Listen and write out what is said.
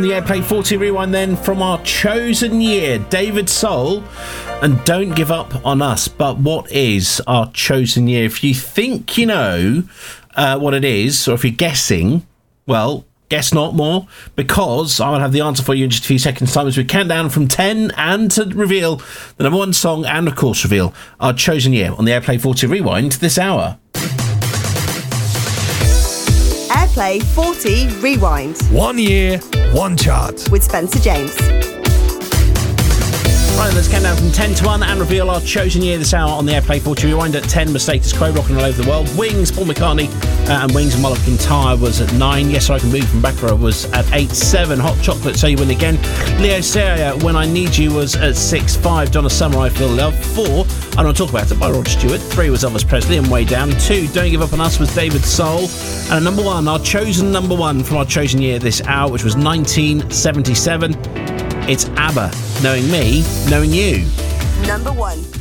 The Airplay 40 Rewind then from our chosen year, David Soul and Don't Give Up on Us. But what is our chosen year? If you think you know what it is, or if you're guessing, well, guess not more, because I'll have the answer for you in just a few seconds' time as we count down from 10 and to reveal the number one song and, of course, reveal our chosen year on the Airplay 40 Rewind this hour. Airplay 40 Rewind. 1 year, 1 chart. With Spencer James. Right, let's count down from 10 to 1 and reveal our chosen year this hour on the Airplay 40 Rewind. At 10 was Status Quo, rocking all over the world. Wings, Paul McCartney, and Wings and Moloch Entire was at 9. Yes, I Can Move from Baccarat was at 8. 7, Hot Chocolate, So You Win Again. Leo Sayer, When I Need You was at 6. 5, Donna Summer, I Feel Love. 4, I Don't Talk About It by Rod Stewart. 3 was Elvis Presley and Way Down. 2, Don't Give Up on Us was David Soul. And number 1, our chosen number 1 from our chosen year this hour, which was 1977. It's ABBA, Knowing Me, Knowing You. Number 1.